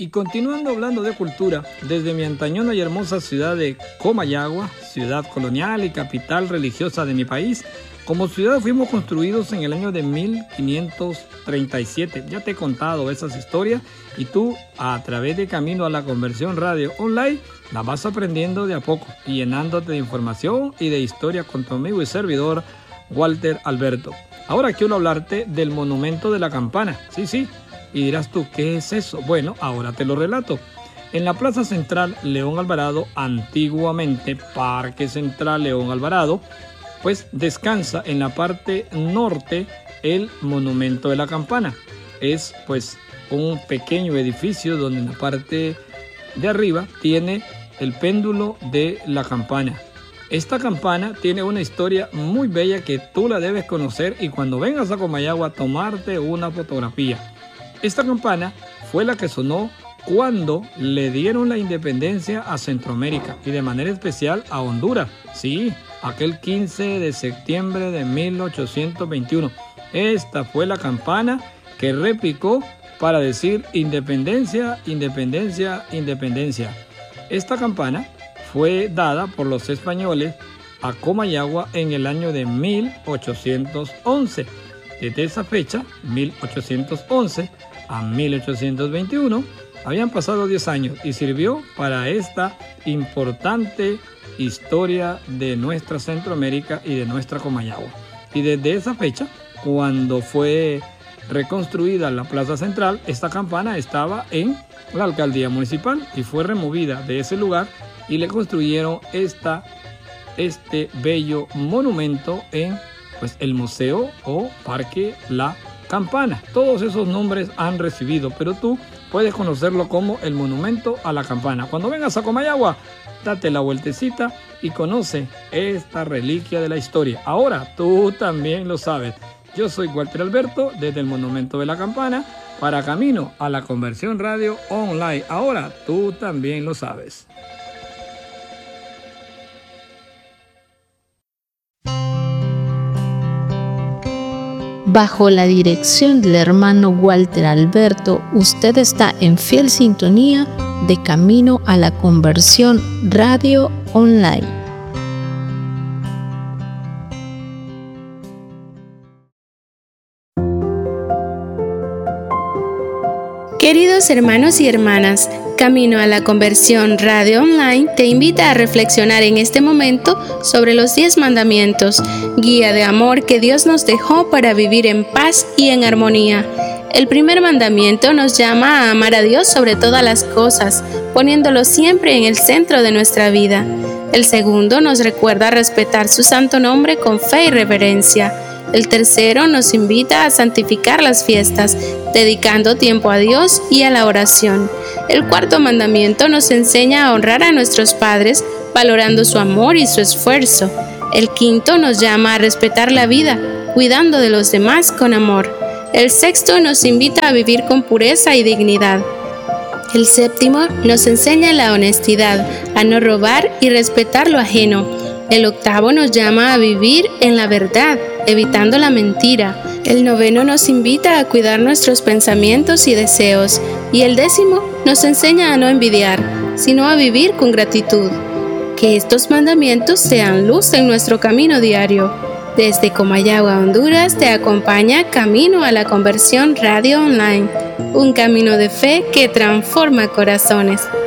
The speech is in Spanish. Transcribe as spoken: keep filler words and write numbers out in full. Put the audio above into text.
Y continuando hablando de cultura, desde mi antañona y hermosa ciudad de Comayagua, ciudad colonial y capital religiosa de mi país, como ciudad fuimos construidos en el año de mil quinientos treinta y siete. Ya te he contado esas historias y tú, a través de Camino a la Conversión Radio Online, la vas aprendiendo de a poco y llenándote de información y de historia con tu amigo y servidor, Walter Alberto. Ahora quiero hablarte del Monumento de la Campana. Sí, sí. Y dirás tú, ¿qué es eso? Bueno, ahora te lo relato. En la Plaza Central León Alvarado, antiguamente Parque Central León Alvarado, pues descansa en la parte norte el Monumento de la Campana. Es pues un pequeño edificio donde en la parte de arriba tiene el péndulo de la campana. Esta campana tiene una historia muy bella que tú la debes conocer y cuando vengas a Comayagua tomarte una fotografía. Esta campana fue la que sonó cuando le dieron la independencia a Centroamérica y de manera especial a Honduras. Sí, aquel quince de septiembre de mil ochocientos veintiuno. Esta fue la campana que repicó para decir independencia, independencia, independencia. Esta campana fue dada por los españoles a Comayagua en el año de mil ochocientos once. Desde esa fecha, mil ochocientos once a mil ochocientos veintiuno, habían pasado diez años y sirvió para esta importante historia de nuestra Centroamérica y de nuestra Comayagua. Y desde esa fecha, cuando fue reconstruida la Plaza Central, esta campana estaba en la alcaldía municipal y fue removida de ese lugar y le construyeron esta, este bello monumento en pues, el Museo o Parque La Campana. Todos esos nombres han recibido, pero tú puedes conocerlo como el Monumento a la Campana. Cuando vengas a Comayagua, date la vueltecita y conoce esta reliquia de la historia. Ahora tú también lo sabes. Yo soy Walter Alberto desde el Monumento de la Campana para Camino a la Conversión Radio Online. Ahora tú también lo sabes. Bajo la dirección del hermano Walter Alberto, usted está en fiel sintonía de Camino a la Conversión Radio Online. Queridos hermanos y hermanas, Camino a la Conversión Radio Online te invita a reflexionar en este momento sobre los diez mandamientos, guía de amor que Dios nos dejó para vivir en paz y en armonía. El primer mandamiento nos llama a amar a Dios sobre todas las cosas, poniéndolo siempre en el centro de nuestra vida. El segundo nos recuerda a respetar su santo nombre con fe y reverencia. El tercero nos invita a santificar las fiestas, dedicando tiempo a Dios y a la oración. El cuarto mandamiento nos enseña a honrar a nuestros padres, valorando su amor y su esfuerzo. El quinto nos llama a respetar la vida, cuidando de los demás con amor. El sexto nos invita a vivir con pureza y dignidad. El séptimo nos enseña la honestidad, a no robar y respetar lo ajeno. El octavo nos llama a vivir en la verdad, evitando la mentira. El noveno nos invita a cuidar nuestros pensamientos y deseos. Y el décimo nos enseña a no envidiar, sino a vivir con gratitud. Que estos mandamientos sean luz en nuestro camino diario. Desde Comayagua, Honduras, te acompaña Camino a la Conversión Radio Online. Un camino de fe que transforma corazones.